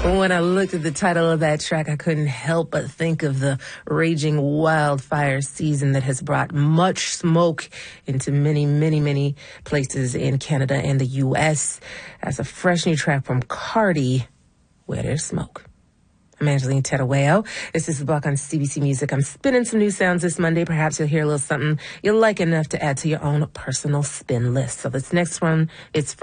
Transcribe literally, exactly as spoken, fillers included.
When I looked at the title of that track, I couldn't help but think of the raging wildfire season that has brought much smoke into many, many, many places in Canada and the U S. That's a fresh new track from Cardi, Where There's Smoke. I'm Angeline Terueo. This is The Block on C B C Music. I'm spinning some new sounds this Monday. Perhaps you'll hear a little something you'll like enough to add to your own personal spin list. So this next one, it's